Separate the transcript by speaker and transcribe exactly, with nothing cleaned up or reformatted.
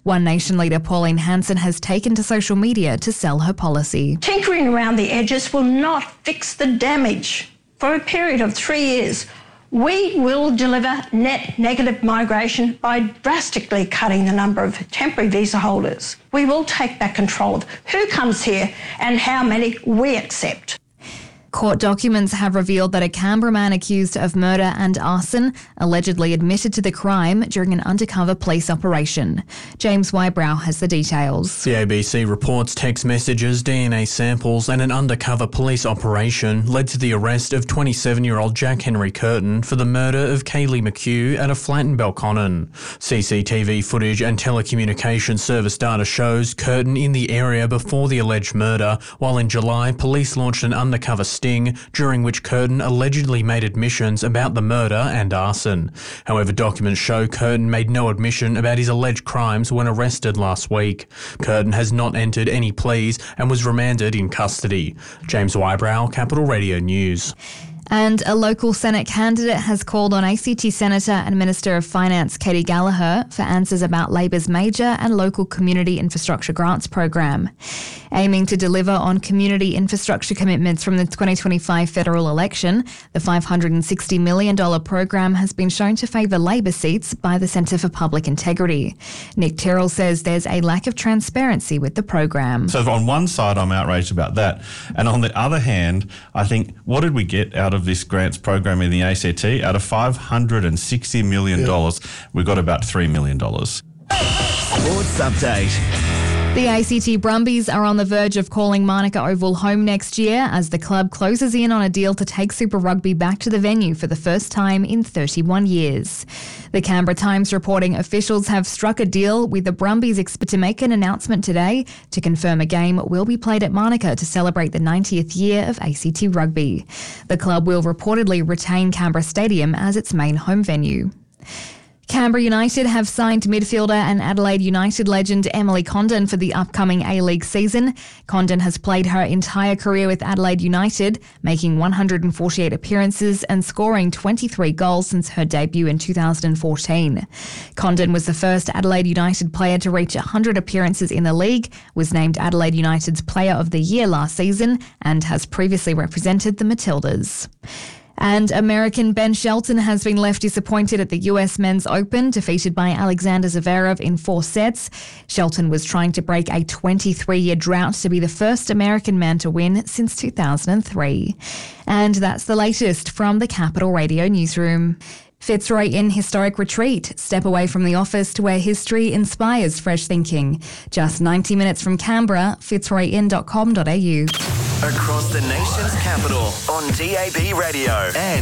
Speaker 1: One Nation leader Pauline Hanson has taken to social media to sell her policy.
Speaker 2: Tinkering around the edges will not fix the damage. For a period of three years, we will deliver net negative migration by drastically cutting the number of temporary visa holders. We will take back control of who comes here and how many we accept.
Speaker 1: Court documents have revealed that a Canberra man accused of murder and arson allegedly admitted to the crime during an undercover police operation. James Wybrow has the details.
Speaker 3: The A B C reports text messages, D N A samples and an undercover police operation led to the arrest of twenty-seven-year-old Jack Henry Curtin for the murder of Kaylee McHugh at a flat in Belconnen. C C T V footage and telecommunications service data shows Curtin in the area before the alleged murder, while in July police launched an undercover sting during which Curtin allegedly made admissions about the murder and arson. However, documents show Curtin made no admission about his alleged crimes when arrested last week. Curtin has not entered any pleas and was remanded in custody. James Wybrow, Capital Radio News.
Speaker 1: And a local Senate candidate has called on A C T Senator and Minister of Finance Katie Gallagher for answers about Labor's major and local community infrastructure grants program. Aiming to deliver on community infrastructure commitments from the twenty twenty-five federal election, the five hundred sixty million dollars program has been shown to favour Labor seats by the Centre for Public Integrity. Nick Tyrrell says there's a lack of transparency with the program.
Speaker 4: So on one side, I'm outraged about that. And on the other hand, I think, what did we get out of this grants program in the A C T? Out of five hundred sixty million dollars, yeah. we got about three million dollars.
Speaker 5: Sports Update.
Speaker 1: The A C T Brumbies are on the verge of calling Manuka Oval home next year as the club closes in on a deal to take Super Rugby back to the venue for the first time in thirty-one years. The Canberra Times reporting officials have struck a deal with the Brumbies expected to make an announcement today to confirm a game will be played at Manuka to celebrate the ninetieth year of A C T Rugby. The club will reportedly retain Canberra Stadium as its main home venue. Canberra United have signed midfielder and Adelaide United legend Emily Condon for the upcoming A-League season. Condon has played her entire career with Adelaide United, making one hundred forty-eight appearances and scoring twenty-three goals since her debut in two thousand fourteen. Condon was the first Adelaide United player to reach one hundred appearances in the league, was named Adelaide United's Player of the Year last season, and has previously represented the Matildas. And American Ben Shelton has been left disappointed at the U S Men's Open, defeated by Alexander Zverev in four sets. Shelton was trying to break a twenty-three-year drought to be the first American man to win since two thousand three. And that's the latest from the Capital Radio newsroom. Fitzroy Inn Historic Retreat. Step away from the office to where history inspires fresh thinking. Just ninety minutes from Canberra, fitzroy inn dot com dot a u.
Speaker 5: Across the nation's capital on D A B Radio and